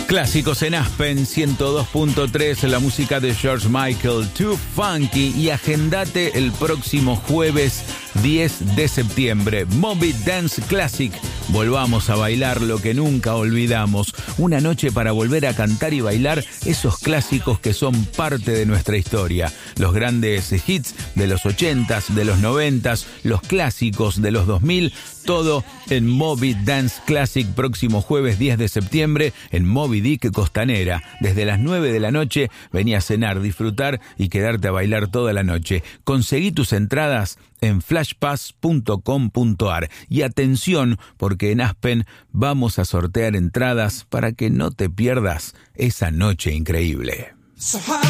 Clásicos en Aspen 102.3, la música de George Michael, Too Funky, y agendate el próximo jueves 10 de septiembre, Moby Dance Classic. Volvamos a bailar lo que nunca olvidamos, una noche para volver a cantar y bailar esos clásicos que son parte de nuestra historia, los grandes hits de los 80s, de los 90s, los clásicos de los 2000, todo en Moby Dance Classic, próximo jueves 10 de septiembre en Moby Dick Costanera. Desde las 9 de la noche vení a cenar, disfrutar y quedarte a bailar toda la noche. Conseguí tus entradas en flashpass.com.ar. Y atención, porque en Aspen vamos a sortear entradas para que no te pierdas esa noche increíble.